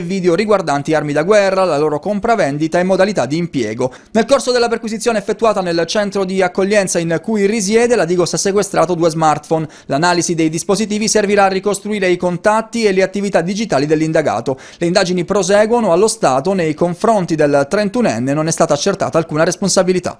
video riguardanti armi da guerra, la loro compravendita e modalità di impiego. Nel corso della perquisizione effettuata nel centro di accoglienza in cui risiede, la Digos ha sequestrato 2 smartphone. L'analisi dei dispositivi servirà a ricostruire i contatti e le attività digitali dell'indagato. Le indagini proseguono. Allo stato nei confronti del 31enne non è stata accertata alcuna responsabilità.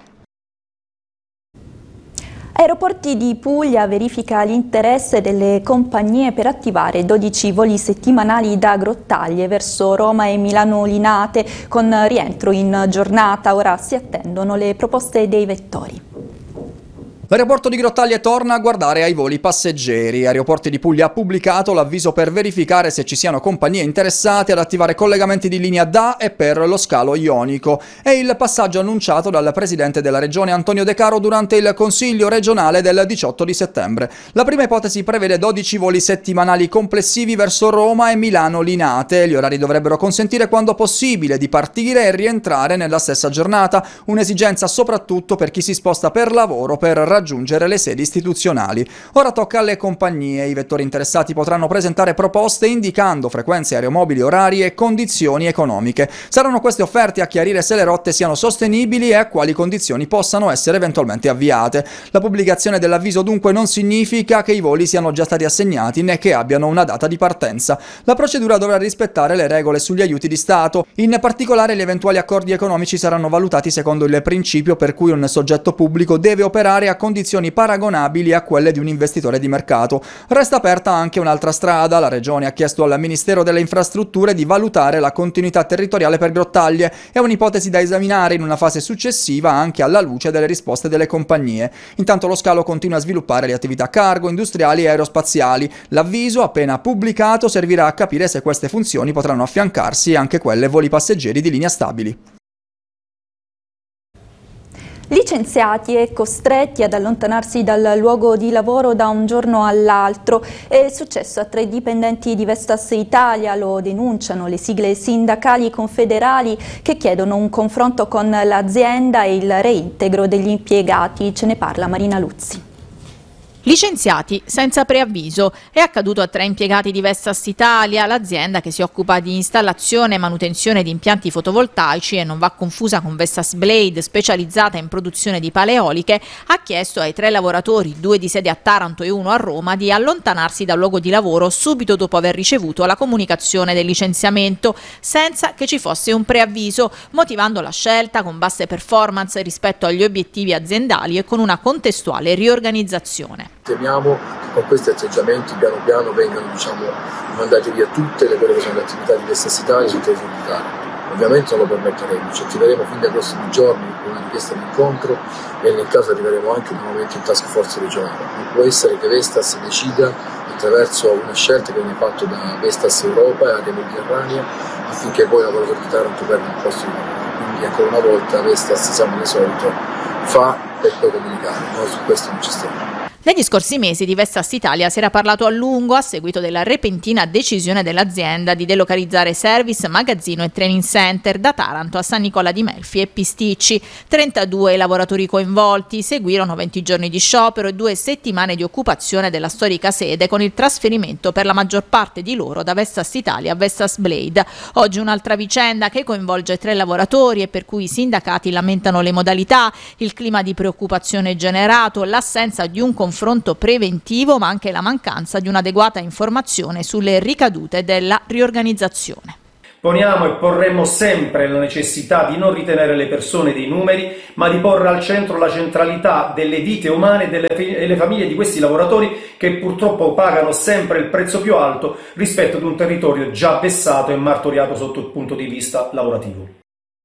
Aeroporti di Puglia verifica l'interesse delle compagnie per attivare 12 voli settimanali da Grottaglie verso Roma e Milano Linate con rientro in giornata. Ora si attendono le proposte dei vettori. L'aeroporto di Grottaglie torna a guardare ai voli passeggeri. Aeroporti di Puglia ha pubblicato l'avviso per verificare se ci siano compagnie interessate ad attivare collegamenti di linea da e per lo scalo ionico. È il passaggio annunciato dal presidente della regione Antonio De Caro durante il consiglio regionale del 18 di settembre. La prima ipotesi prevede 12 voli settimanali complessivi verso Roma e Milano Linate. Gli orari dovrebbero consentire quando possibile di partire e rientrare nella stessa giornata, un'esigenza soprattutto per chi si sposta per lavoro per raggiungere le sedi istituzionali. Ora tocca alle compagnie. I vettori interessati potranno presentare proposte indicando frequenze aeromobili, orari e condizioni economiche. Saranno queste offerte a chiarire se le rotte siano sostenibili e a quali condizioni possano essere eventualmente avviate. La pubblicazione dell'avviso dunque non significa che i voli siano già stati assegnati né che abbiano una data di partenza. La procedura dovrà rispettare le regole sugli aiuti di Stato. In particolare gli eventuali accordi economici saranno valutati secondo il principio per cui un soggetto pubblico deve operare a condizioni paragonabili a quelle di un investitore di mercato. Resta aperta anche un'altra strada. La Regione ha chiesto al Ministero delle Infrastrutture di valutare la continuità territoriale per Grottaglie. È un'ipotesi da esaminare in una fase successiva anche alla luce delle risposte delle compagnie. Intanto lo scalo continua a sviluppare le attività cargo, industriali e aerospaziali. L'avviso, appena pubblicato, servirà a capire se queste funzioni potranno affiancarsi anche quelle voli passeggeri di linea stabili. Licenziati e costretti ad allontanarsi dal luogo di lavoro da un giorno all'altro. È successo a 3 dipendenti di Vestas Italia, lo denunciano le sigle sindacali confederali che chiedono un confronto con l'azienda e il reintegro degli impiegati. Ce ne parla Marina Luzzi. Licenziati senza preavviso. È accaduto a 3 impiegati di Vestas Italia, l'azienda che si occupa di installazione e manutenzione di impianti fotovoltaici e non va confusa con Vestas Blade, specializzata in produzione di pale eoliche, ha chiesto ai 3 lavoratori, 2 di sede a Taranto e 1 a Roma, di allontanarsi dal luogo di lavoro subito dopo aver ricevuto la comunicazione del licenziamento, senza che ci fosse un preavviso, motivando la scelta con basse performance rispetto agli obiettivi aziendali e con una contestuale riorganizzazione. Temiamo che con questi atteggiamenti piano piano vengano mandate via tutte quelle che sono le attività di Vestas Italia sul territorio d'Italia. Ovviamente non lo permetteremo, ci attiveremo fin dai prossimi giorni con una richiesta di incontro e nel caso arriveremo anche nuovamente in task force regionale. Non può essere che Vestas decida attraverso una scelta che viene fatta da Vestas Europa e area mediterranea affinché poi i lavoratori di Taranto perdano il posto di lavoro. Quindi ancora una volta Vestas, siamo di solito, fa per poi comunicare, noi su questo non ci stiamo. Negli scorsi mesi di Vestas Italia si era parlato a lungo a seguito della repentina decisione dell'azienda di delocalizzare service, magazzino e training center da Taranto a San Nicola di Melfi e Pisticci. 32 i lavoratori coinvolti, seguirono 20 giorni di sciopero e 2 settimane di occupazione della storica sede con il trasferimento per la maggior parte di loro da Vestas Italia a Vestas Blade. Oggi un'altra vicenda che coinvolge 3 lavoratori e per cui i sindacati lamentano le modalità, il clima di preoccupazione generato, l'assenza di un confronto preventivo ma anche la mancanza di un'adeguata informazione sulle ricadute della riorganizzazione. Poniamo e porremo sempre la necessità di non ritenere le persone dei numeri, ma di porre al centro la centralità delle vite umane e le famiglie di questi lavoratori che purtroppo pagano sempre il prezzo più alto rispetto ad un territorio già vessato e martoriato sotto il punto di vista lavorativo.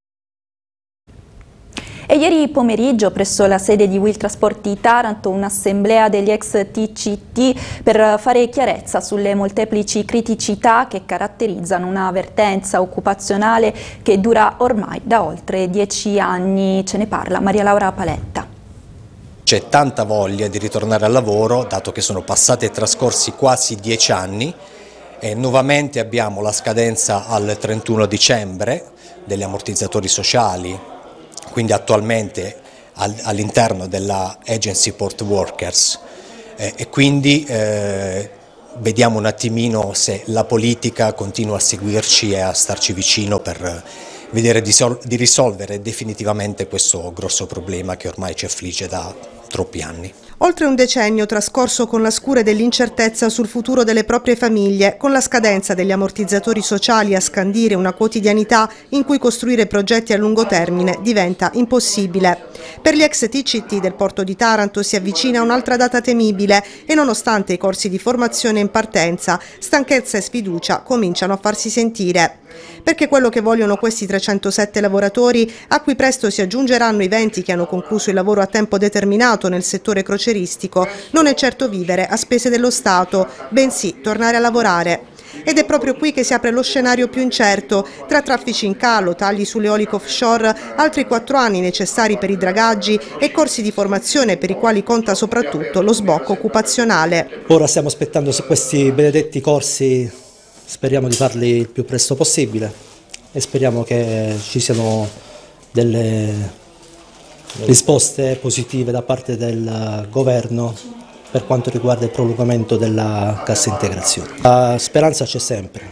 E ieri pomeriggio presso la sede di Will Trasporti Taranto un'assemblea degli ex TCT per fare chiarezza sulle molteplici criticità che caratterizzano una vertenza occupazionale che dura ormai da oltre 10 anni. Ce ne parla Maria Laura Paletta. C'è tanta voglia di ritornare al lavoro, dato che sono passati e trascorsi quasi 10 anni e nuovamente abbiamo la scadenza al 31 dicembre degli ammortizzatori sociali. Quindi attualmente all'interno della Agency Port Workers e quindi vediamo un attimino se la politica continua a seguirci e a starci vicino per vedere di risolvere definitivamente questo grosso problema che ormai ci affligge da troppi anni. Oltre un decennio trascorso con la scure dell'incertezza sul futuro delle proprie famiglie, con la scadenza degli ammortizzatori sociali a scandire una quotidianità in cui costruire progetti a lungo termine diventa impossibile. Per gli ex TCT del porto di Taranto si avvicina un'altra data temibile e nonostante i corsi di formazione in partenza, stanchezza e sfiducia cominciano a farsi sentire. Perché quello che vogliono questi 307 lavoratori, a cui presto si aggiungeranno i 20 che hanno concluso il lavoro a tempo determinato nel settore croceristico, non è certo vivere a spese dello Stato, bensì tornare a lavorare. Ed è proprio qui che si apre lo scenario più incerto, tra traffici in calo, tagli sull'eolico offshore, altri 4 anni necessari per i dragaggi e corsi di formazione per i quali conta soprattutto lo sbocco occupazionale. Ora stiamo aspettando questi benedetti corsi, speriamo di farli il più presto possibile e speriamo che ci siano delle risposte positive da parte del governo per quanto riguarda il prolungamento della cassa integrazione. La speranza c'è sempre,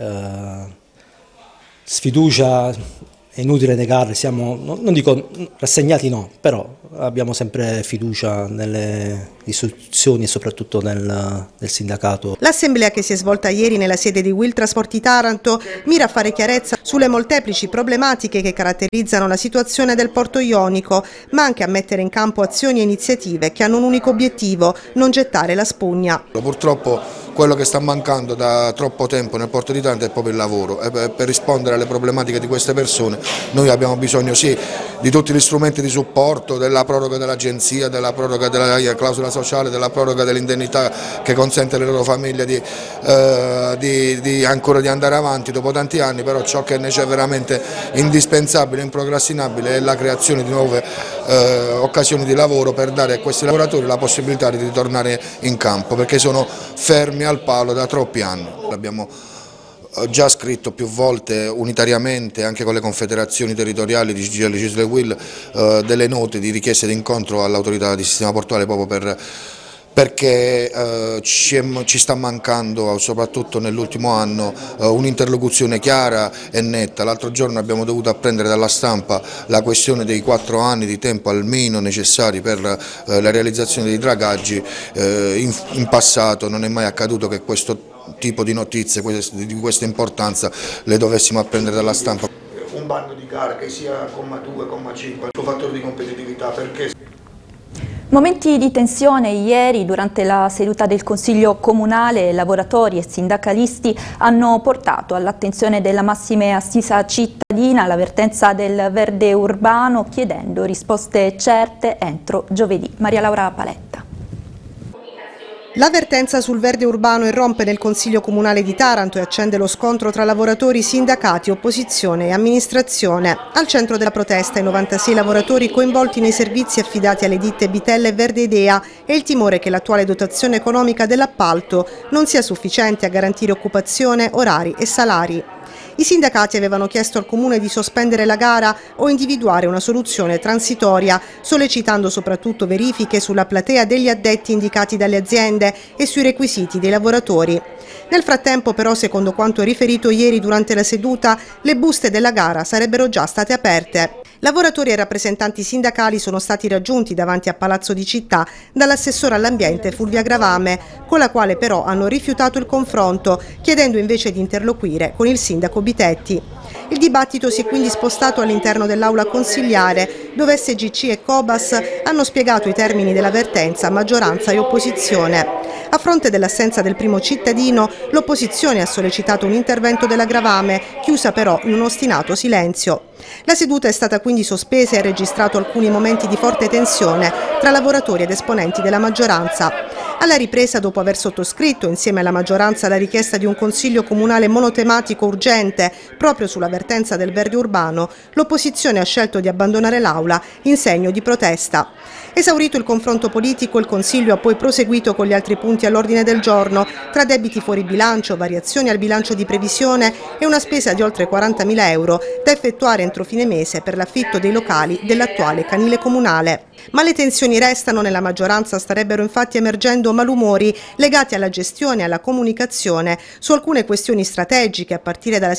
sfiducia è inutile negarli, siamo, non dico rassegnati no, però abbiamo sempre fiducia nelle istituzioni e soprattutto nel sindacato. L'assemblea che si è svolta ieri nella sede di Will Trasporti Taranto mira a fare chiarezza sulle molteplici problematiche che caratterizzano la situazione del porto ionico, ma anche a mettere in campo azioni e iniziative che hanno un unico obiettivo: non gettare la spugna. Purtroppo quello che sta mancando da troppo tempo nel porto di Taranto è proprio il lavoro e per rispondere alle problematiche di queste persone noi abbiamo bisogno sì di tutti gli strumenti di supporto, della proroga dell'agenzia, della proroga della clausola sociale, della proroga dell'indennità che consente alle loro famiglie ancora di andare avanti dopo tanti anni, però ciò che è veramente indispensabile, improcrastinabile è la creazione di nuove occasioni di lavoro per dare a questi lavoratori la possibilità di ritornare in campo, perché sono fermi al palo da troppi anni. Abbiamo già scritto più volte unitariamente anche con le confederazioni territoriali di CGIL, CISL e Will delle note di richieste di incontro all'autorità di sistema portuale proprio perché ci sta mancando soprattutto nell'ultimo anno un'interlocuzione chiara e netta. L'altro giorno abbiamo dovuto apprendere dalla stampa la questione dei 4 anni di tempo almeno necessari per la realizzazione dei dragaggi. In passato non è mai accaduto che questo tipo di notizie di questa importanza le dovessimo apprendere dalla stampa. Un bando di gara che sia comma 2, comma 5, un fattore di competitività, perché... Momenti di tensione ieri durante la seduta del Consiglio Comunale. Lavoratori e sindacalisti hanno portato all'attenzione della massima assisa cittadina la vertenza del verde urbano, chiedendo risposte certe entro giovedì. Maria Laura Paletta. La vertenza sul verde urbano irrompe nel Consiglio Comunale di Taranto e accende lo scontro tra lavoratori, sindacati, opposizione e amministrazione. Al centro della protesta i 96 lavoratori coinvolti nei servizi affidati alle ditte Bitella e Verde Idea e il timore che l'attuale dotazione economica dell'appalto non sia sufficiente a garantire occupazione, orari e salari. I sindacati avevano chiesto al Comune di sospendere la gara o individuare una soluzione transitoria, sollecitando soprattutto verifiche sulla platea degli addetti indicati dalle aziende e sui requisiti dei lavoratori. Nel frattempo però, secondo quanto riferito ieri durante la seduta, le buste della gara sarebbero già state aperte. Lavoratori e rappresentanti sindacali sono stati raggiunti davanti a Palazzo di Città dall'assessore all'ambiente Fulvia Gravame, con la quale però hanno rifiutato il confronto, chiedendo invece di interloquire con il sindaco Bitetti. Il dibattito si è quindi spostato all'interno dell'aula consigliare, dove SGC e Cobas hanno spiegato i termini della vertenza a maggioranza e opposizione. A fronte dell'assenza del primo cittadino, l'opposizione ha sollecitato un intervento della Gravame, chiusa però in un ostinato silenzio. La seduta è stata quindi sospesa e ha registrato alcuni momenti di forte tensione tra lavoratori ed esponenti della maggioranza. Alla ripresa, dopo aver sottoscritto insieme alla maggioranza la richiesta di un consiglio comunale monotematico urgente proprio sulla vertenza del verde urbano, l'opposizione ha scelto di abbandonare l'aula in segno di protesta. Esaurito il confronto politico, il Consiglio ha poi proseguito con gli altri punti all'ordine del giorno, tra debiti fuori bilancio, variazioni al bilancio di previsione e una spesa di oltre 40.000 euro da effettuare entro fine mese per l'affitto dei locali dell'attuale canile comunale. Ma le tensioni restano, nella maggioranza starebbero infatti emergendo malumori legati alla gestione e alla comunicazione su alcune questioni strategiche, a partire dalla